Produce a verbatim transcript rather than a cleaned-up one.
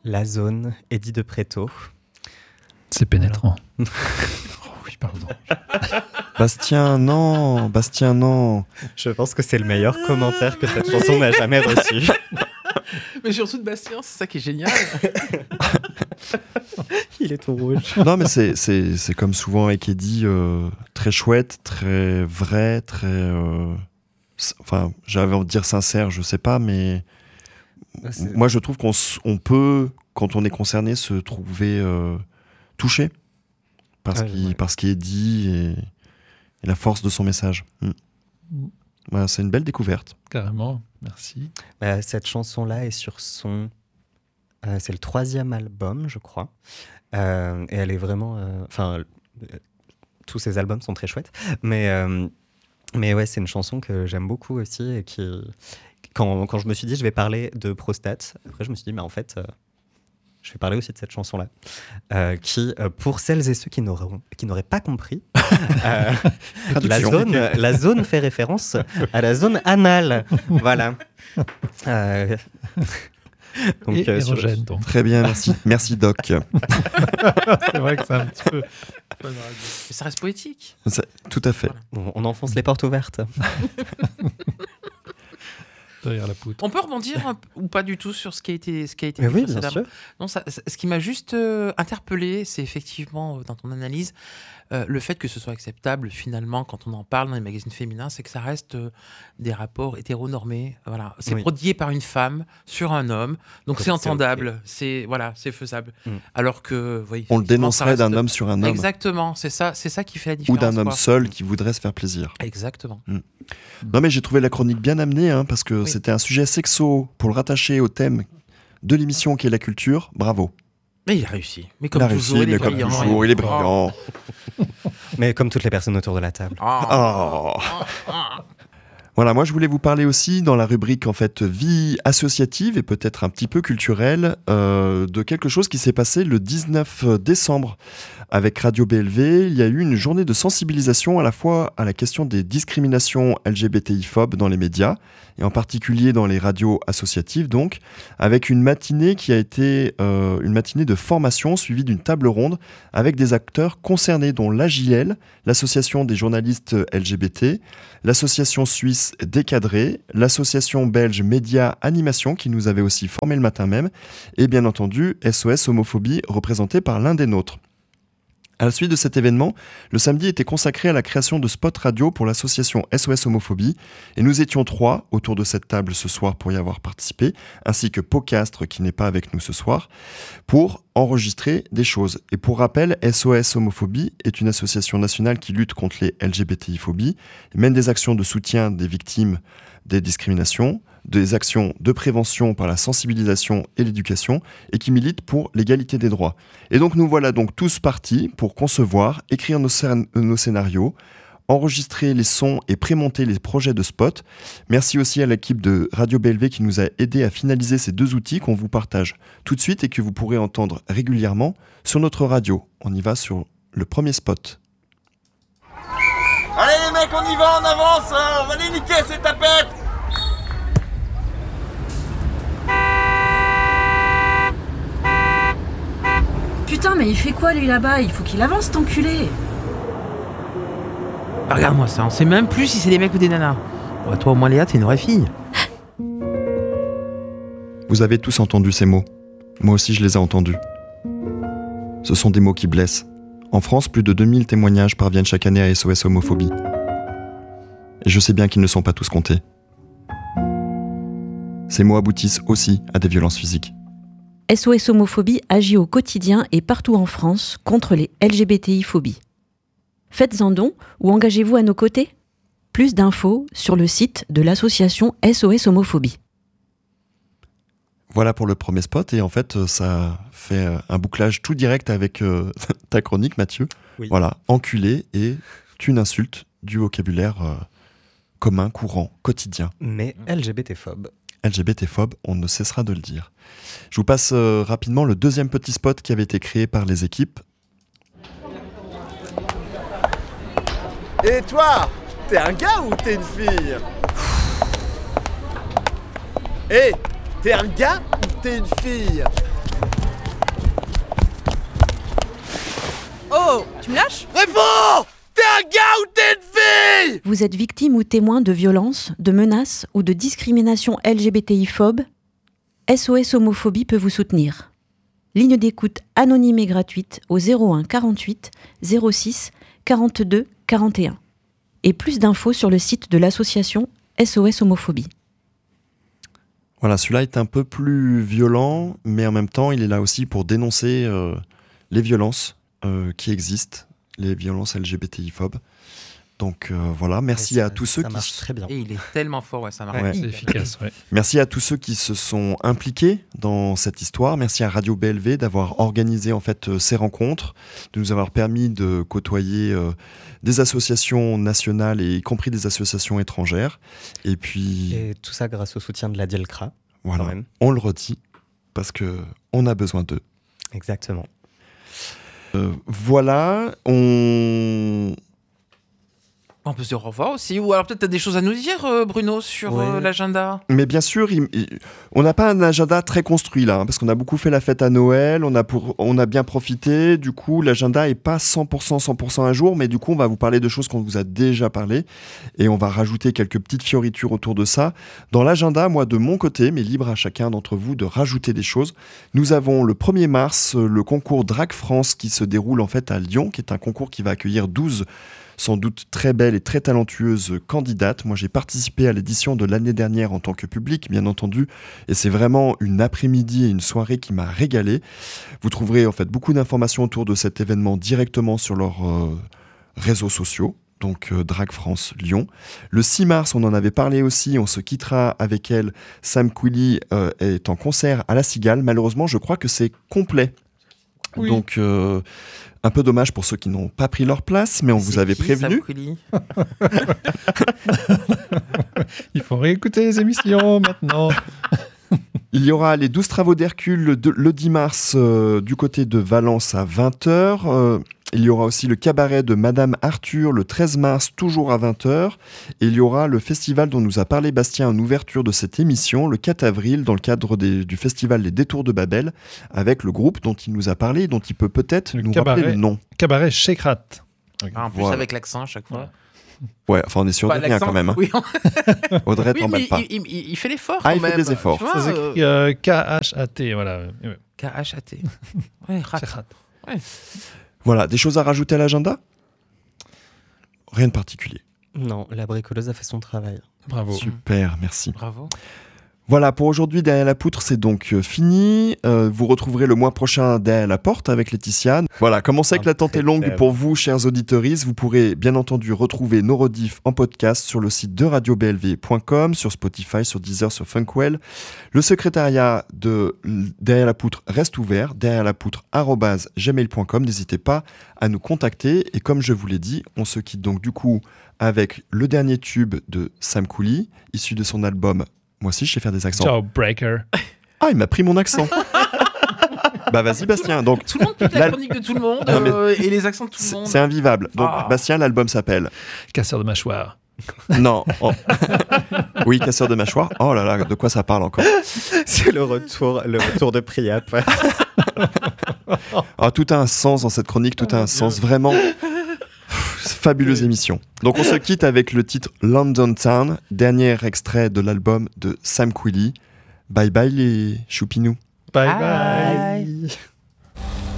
La Zone, Eddie de Pretto. C'est pénétrant. Oh oui, pardon. Bastien, non, Bastien, non. Je pense que c'est le meilleur commentaire que cette chanson n'a jamais reçu. Mais surtout de Bastien, c'est ça qui est génial. Il est tout rouge. Non, mais c'est, c'est, c'est comme souvent avec Eddie, euh, très chouette, très vrai, très... Euh, enfin, j'avais envie de dire sincère, je sais pas, mais... C'est... Moi, je trouve qu'on s- on peut, quand on est concerné, se trouver euh, touché par, ah, ce ouais. par ce qui est dit et, et la force de son message. Mm. Mm. Voilà, c'est une belle découverte. Carrément, merci. Bah, cette chanson-là est sur son... Euh, c'est le troisième album, je crois. Euh, et elle est vraiment... Enfin, euh, tous ces albums sont très chouettes. Mais, euh, mais ouais, c'est une chanson que j'aime beaucoup aussi et qui... Quand, quand je me suis dit je vais parler de prostate, après je me suis dit mais en fait euh, je vais parler aussi de cette chanson-là euh, qui, euh, pour celles et ceux qui, n'auront, qui n'auraient pas compris, euh, la, zone, la zone fait référence à la zone anale. Voilà. Euh, donc, et euh, érogène, sur... donc. Très bien, merci, merci Doc. C'est vrai que c'est un petit peu... Mais ça reste poétique. Ça, tout à fait. Voilà. On, on enfonce les portes ouvertes. La poutre. On peut rebondir un, ou pas du tout sur ce qui a été, ce qui a été Mais dit oui, précédemment. bien sûr. Non, ça, ce qui m'a juste euh, interpellé, c'est effectivement euh, dans ton analyse euh, le fait que ce soit acceptable finalement quand on en parle dans les magazines féminins, c'est que ça reste euh, des rapports hétéronormés. Voilà, c'est oui. prodigué par une femme sur un homme, donc Comme c'est entendable, okay. c'est voilà, c'est faisable. Mm. Alors que, oui, on le dénoncerait reste... d'un homme sur un homme. Exactement, c'est ça, c'est ça qui fait la différence. Ou d'un homme quoi. seul qui voudrait se faire plaisir. Exactement. Mm. Non mais j'ai trouvé la chronique bien amenée hein, parce que oui. c'était un sujet sexo pour le rattacher au thème de l'émission qui est la culture. Bravo. Mais il a réussi. Mais comme il a toujours, réussi, il est mais brillant. Comme toujours, il est brillant. Mais comme toutes les personnes autour de la table. Oh. Oh. Voilà, moi je voulais vous parler aussi dans la rubrique en fait vie associative et peut-être un petit peu culturelle euh, de quelque chose qui s'est passé le dix-neuf décembre avec Radio B L V. Il y a eu une journée de sensibilisation à la fois à la question des discriminations L G B T I-phobes dans les médias et en particulier dans les radios associatives donc, avec une matinée qui a été euh, une matinée de formation suivie d'une table ronde avec des acteurs concernés dont l'A J L, l'association des journalistes L G B T, l'association suisse Décadré, l'association belge Média Animation qui nous avait aussi formé le matin même et bien entendu S O S Homophobie représenté par l'un des nôtres. À la suite de cet événement, le samedi était consacré à la création de spots radio pour l'association S O S Homophobie et nous étions trois autour de cette table ce soir pour y avoir participé, ainsi que Pocastre qui n'est pas avec nous ce soir, pour enregistrer des choses. Et pour rappel, S O S Homophobie est une association nationale qui lutte contre les L G B T I-phobies, mène des actions de soutien des victimes des discriminations, des actions de prévention par la sensibilisation et l'éducation et qui milite pour l'égalité des droits. Et donc nous voilà donc tous partis pour concevoir, écrire nos, scén- nos scénarios, enregistrer les sons et prémonter les projets de spot. Merci aussi à l'équipe de Radio B L V qui nous a aidé à finaliser ces deux outils qu'on vous partage tout de suite et que vous pourrez entendre régulièrement sur notre radio. On y va sur le premier spot. Allez les mecs, on y va, on avance, hein, on va les niquer ces tapettes. Putain, mais il fait quoi lui là-bas ? Il faut qu'il avance, cet enculé. Regarde-moi ça, on sait même plus si c'est des mecs ou des nanas. Ouais, toi au moins Léa, t'es une vraie fille. Vous avez tous entendu ces mots. Moi aussi je les ai entendus. Ce sont des mots qui blessent. En France, plus de deux mille témoignages parviennent chaque année à S O S Homophobie. Et je sais bien qu'ils ne sont pas tous comptés. Ces mots aboutissent aussi à des violences physiques. S O S Homophobie agit au quotidien et partout en France contre les L G B T I-phobies. Faites-en don ou engagez-vous à nos côtés. Plus d'infos sur le site de l'association S O S Homophobie. Voilà pour le premier spot et en fait ça fait un bouclage tout direct avec euh, ta chronique Mathieu. Oui. Voilà, enculé est une insulte du vocabulaire euh, commun, courant, quotidien. Mais L G B T-phobe. L G B T-phobe, on ne cessera de le dire. Je vous passe euh, rapidement le deuxième petit spot qui avait été créé par les équipes. Et toi, t'es un gars ou t'es une fille ? Hé, hey, t'es un gars ou t'es une fille ? Oh, tu me lâches ? Réponds! T'es un gars ou t'es une fille? Vous êtes victime ou témoin de violences, de menaces ou de discrimination L G B T I-phobe ? S O S Homophobie peut vous soutenir. Ligne d'écoute anonyme et gratuite au zéro un quarante-huit zéro six quarante-deux quarante et un. Et plus d'infos sur le site de l'association S O S Homophobie. Voilà, celui-là est un peu plus violent, mais en même temps, il est là aussi pour dénoncer euh, les violences euh, qui existent, les violences L G B T I-phobes. Donc euh, voilà, merci ça, à tous ceux ça qui... marche très bien. Et il est tellement fort, ouais, ça marche. Ouais. C'est efficace, ouais. Merci à tous ceux qui se sont impliqués dans cette histoire. Merci à Radio B L V d'avoir organisé en fait euh, ces rencontres, de nous avoir permis de côtoyer euh, des associations nationales et y compris des associations étrangères. Et puis Et tout ça grâce au soutien de la DIELCRA. voilà, quand même. on le redit parce que on a besoin d'eux. Exactement. Euh, voilà, on On peut se dire au revoir aussi. Ou alors peut-être tu as des choses à nous dire, euh, Bruno, sur Ouais. euh, l'agenda. Mais bien sûr, il- il- on n'a pas un agenda très construit là, hein, parce qu'on a beaucoup fait la fête à Noël, on a, pour, on a bien profité, du coup l'agenda est pas cent pour cent cent pour cent à jour, mais du coup on va vous parler de choses qu'on vous a déjà parlé, et on va rajouter quelques petites fioritures autour de ça. Dans l'agenda, moi de mon côté, mais libre à chacun d'entre vous de rajouter des choses, nous avons le premier mars euh, le concours Drag France qui se déroule en fait à Lyon, qui est un concours qui va accueillir douze sans doute très belle et très talentueuse candidate. Moi, j'ai participé à l'édition de l'année dernière en tant que public, bien entendu, et c'est vraiment une après-midi et une soirée qui m'a régalé. Vous trouverez en fait beaucoup d'informations autour de cet événement directement sur leurs euh, réseaux sociaux. Donc euh, Drag France Lyon. Le six mars, on en avait parlé aussi, on se quittera avec elle. Sam Quilly euh, est en concert à La Cigale. Malheureusement, je crois que c'est complet. Oui. Donc, euh, un peu dommage pour ceux qui n'ont pas pris leur place, mais on vous C'est avait qui, prévenu. Sam Quilly Il faut réécouter les émissions maintenant. Il y aura les douze travaux d'Hercule le, deux- le dix mars euh, du côté de Valence à vingt heures. Euh, il y aura aussi le cabaret de Madame Arthur le treize mars, toujours à vingt heures. Et il y aura le festival dont nous a parlé Bastien en ouverture de cette émission, le quatre avril, dans le cadre des- du festival Les Détours de Babel, avec le groupe dont il nous a parlé et dont il peut peut-être Le nous cabaret. rappeler le nom. Cabaret Shekrat. Ah, en plus, Voilà. avec l'accent à chaque fois. Ouais, enfin on est sûr Pas de rien l'accent, quand même. hein. Oui, Audrey, oui, t'emballe mais pas. il, il- il fait l'effort Ah, quand il fait même. des efforts. Tu vois, Ça s'écrit euh, K H A T, voilà. Ouais, K H A T. Ouais, rat. Shekrat. Voilà, des choses à rajouter à l'agenda? Rien de particulier. Non, la bricoleuse a fait son travail. Bravo. Super, merci. Bravo. Voilà, pour aujourd'hui, Derrière la poutre, c'est donc euh, fini. Euh, vous retrouverez le mois prochain Derrière la porte avec Laetitia. Voilà, comme on sait que l'attente est longue pour vous, chers auditeuristes, vous pourrez bien entendu retrouver nos rediffs en podcast sur le site de radio b l v point com, sur Spotify, sur Deezer, sur Funkwell. Le secrétariat de Derrière la poutre reste ouvert, derrière la poutre arobase gmail point com. N'hésitez pas à nous contacter. Et comme je vous l'ai dit, on se quitte donc du coup avec le dernier tube de Sam Quilly, issu de son album. Moi aussi, je sais faire des accents. Ciao, Breaker. Ah, il m'a pris mon accent. Bah vas-y, Bastien. Donc, Tout le monde pique la L'al- chronique de tout le monde Non, mais- euh, et les accents de tout le c'est monde. c'est invivable. Donc, Ah. Bastien, l'album s'appelle. Casseur de mâchoire. Non. Oh. Oui, casseur de mâchoire. Oh là là, de quoi ça parle encore? C'est le retour, le retour de Priap. Ah, tout a un sens dans cette chronique, tout a un sens vraiment. Fabuleuse émission. Donc on se quitte avec le titre London Town, dernier extrait de l'album de Sam Quilly. Bye bye les choupinous. Bye Bye. bye.